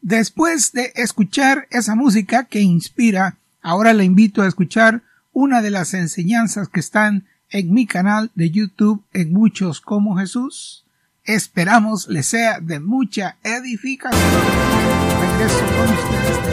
Después de escuchar esa música que inspira, ahora le invito a escuchar una de las enseñanzas que están en mi canal de YouTube en Muchos como Jesús. Esperamos les sea de mucha edificación. Regreso con ustedes.